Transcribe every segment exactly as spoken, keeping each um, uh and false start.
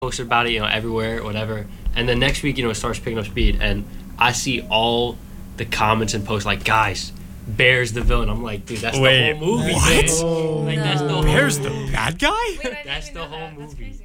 posted about it, you know, everywhere, whatever. And then next week, you know, it starts picking up speed, and I see all the comments and posts like, guys, Bear's the villain. I'm like, dude, that's Wait, the whole movie. what? Man. Oh, Like, no. that's the whole Bear's the movie. bad guy? Wait, I didn't That's even the know whole that. That's movie. crazy.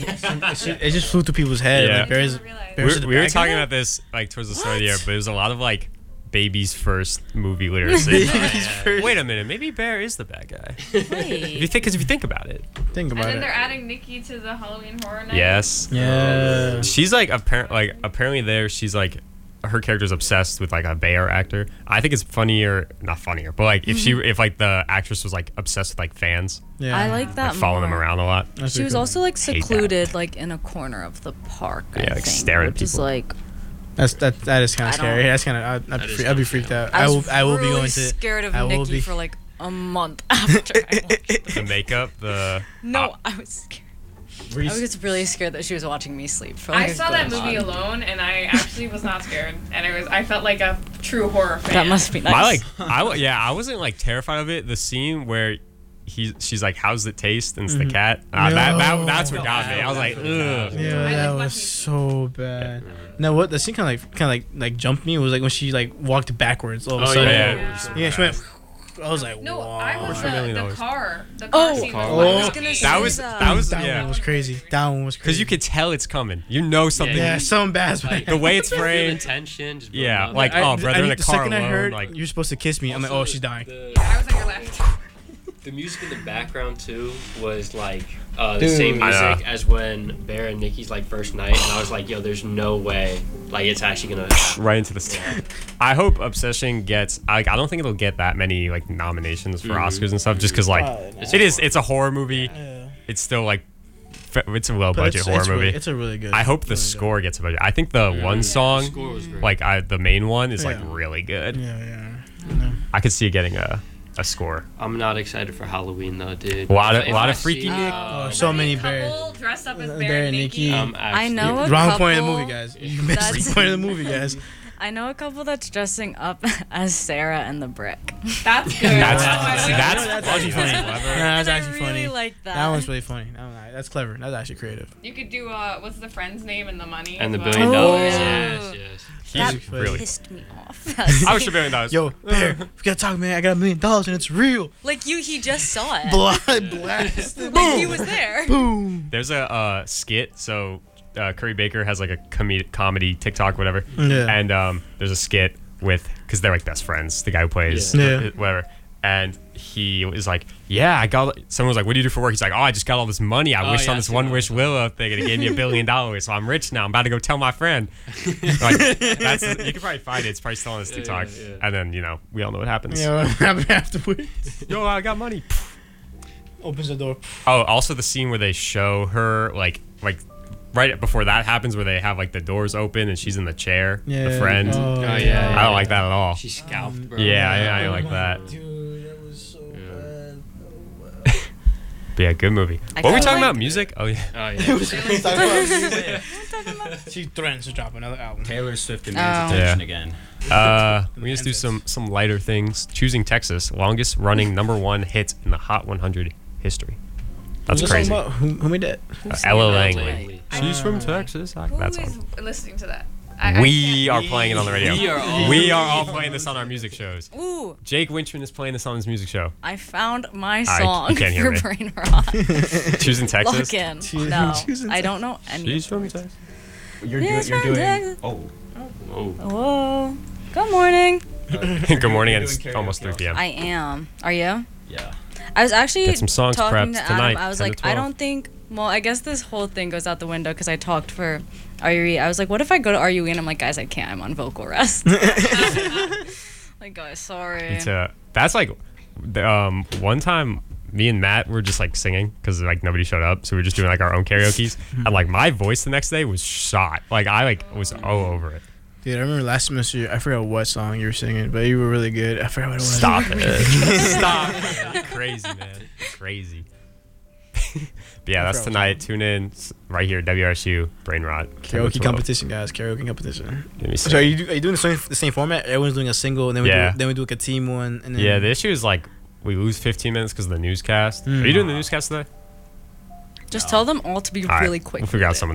it just flew through people's head. Yeah. Like, Bear's, I didn't realize. Bear's We, the we were bad talking guy? about this like towards the start of the What? year, but it was a lot of like baby's first movie literacy. Baby's first. Wait a minute, maybe Bear is the bad guy. If you Wait. think, because if you think about it, Think And about then it. they're adding Nikki to the Halloween Horror Night. yes, Yeah. she's like apparent like apparently there she's like her character's obsessed with like a Bear actor. I think it's funnier, not funnier, but like if she if like the actress was like obsessed with like fans, Yeah. I like that like following them more. around a lot. That's She pretty was cool. also like Hate that. secluded, like in a corner of the park. I Yeah, like, think, staring at which is people. like That's that. That is kind I of scary. don't- That's kind of. I'd, I'd, That be is free, I'd be kinda freaked out. I, I will. was I will really be going to. scared of I will Nikki be- for like a month after I watched it. The makeup, the No, uh, I was scared. Were you I was just really scared that she was watching me sleep for like I a saw good that movie month. alone, and I actually was not scared, and it was I felt like a true horror fan. That must be nice. my like I wa- yeah I wasn't like terrified of it. The scene where he she's like, how's it taste? And it's the cat. Uh, that, that that's what got me. I was like, ugh. Yeah, I that like was watching- so bad. No, what the scene kind of like kind of like like jumped me was like when she like walked backwards all of a Oh, sudden. yeah. Yeah. Yeah, she went. I was like, No, wow. I was For a million the, the dollars. car. The car Oh, scene was Oh, what I was got gonna me. say That was that. that was that yeah. one was crazy. That one was crazy. Because you could tell it's coming. You know something. Yeah, something bad's Like, The way it's you feel the framed. tension, just Yeah, building up. like, oh, brother, in a the car second I alone, heard like- you're supposed to kiss me, I'm like, oh, Also, she's dying. The, I was on your left. the music in the background too was like uh, the Dude. same I know. music as when Bear and Nikki's like first night, and I was like, yo, there's no way like it's actually gonna happen. Right into the st- I hope Obsession gets like I don't think it'll get that many like nominations for Mhm. Oscars and stuff just because like Probably not. it is it's a horror movie. Yeah. It's still like f- it's a low But budget it's, horror it's movie. Really, it's a really good. I hope the really good. score gets a budget. I think the Yeah. one The song score was great. like I the main one is like Yeah. really good. Yeah, yeah. No. I could see it getting a a score. I'm not excited for Halloween though, dude. A lot of- If a lot I of freaky see, Nick. uh, Oh, so many couple bears. dressed up as Uh, Bear, Bear and and Nikki. Nikki. um, I actually- know a Wrong point of the couple movie, guys. You missed the that's- point of the movie, guys. I know a couple that's dressing up as Sarah and the Brick. That's good. That's Oh, I see, like that's, that. That's actually funny. clever. Nah, that's I actually really funny. like that. That one's really funny. That one- That's clever. That's actually creative. You could do uh, what's the friend's name and the money and the as well. billion dollars. Oh. Yes, yes. That He's really. pissed me off. I wish a billion dollars. Yo, Bear, we gotta talk, man. I got a million dollars and it's real. like you, he just saw it. Blood blast. Like he was there. Boom. There's a uh, skit. So uh, Curry Baker has like a com- comedy TikTok, whatever. Yeah. And um, there's a skit with because they're like best friends. The guy who plays Yeah. uh, whatever. And he was like, "Yeah, I got." Someone was like, "What do you do for work?" He's like, "Oh, I just got all this money. I Oh, wished yeah, on I this see one that. wish Willow thing, and it gave me a billion dollars. So I'm rich now. I'm about to go tell my friend." Like, that's you can probably find it. It's probably still on his Yeah, TikTok. yeah, yeah. And then you know we all know what happens. Yeah, what happened afterwards? Yo, I got money. Opens the door. Oh, also the scene where they show her like like right before that happens where they have like the doors open and she's in the chair, Yeah. the friend. Oh, Oh, yeah, I don't like that at all. She scalped, bro. Yeah, I, I don't like that. Dude, that was so Yeah. bad. But yeah, good movie. I What were we kinda talking like- about? Music? Oh yeah. Oh It yeah. was talking about music. She threatens to drop another album. Taylor Swift demands Oh. attention Yeah. again. Uh, we just do some some lighter things. Choosing Texas, longest running number one hit in the Hot one hundred history. That's Who's the crazy. song about? Who, who made that? Uh, Ella Langley. Langley. I She's from know. Texas. I- Who That is song. listening to that? I, I We can't- are playing it on the radio. We are all- We are all playing this on our music shows. Ooh, Jake Winchman is playing this on his music show. I found my I- song you can't hear for me. Brain Rot. Choosing Texas. Lock in. Choosing- No, choosing I don't know any. She's from Texas. You're Yes, doing. You're from doing. Texas. Oh. Oh. Whoa. Good morning. Good morning. You're It's doing almost karaoke three p m. I am. Are you? Yeah. I was actually Get some songs talking prepped to Adam. tonight, I was ten to like, I twelve. don't think. Well, I guess this whole thing goes out the window because I talked for R U E. I was like, what if I go to R U E and I'm like, guys, I can't. I'm on vocal rest. like, guys, sorry. It's uh, that's like, the, um, one time me and Matt were just like singing because like nobody showed up, so we were just doing like our own karaoke's, and like my voice the next day was shot. Like I like was all over it. Dude, I remember last semester, I forgot what song you were singing, but you were really good. I forgot what it was. Stop it! Stop! You're crazy, man. You're crazy. But yeah, that's tonight. Tune in s- right here, W R S U Brain Rot. ten to Karaoke twelve. competition, guys. Karaoke competition. Let me see. So are you, do, are you doing the same, the same format? Everyone's doing a single, and then we, Yeah. do, then we do like a team one. And then Yeah, the issue is like we lose fifteen minutes because of the newscast. Are you doing the newscast today? Just tell them all to be All right, really quick. We'll figure out with it. someone.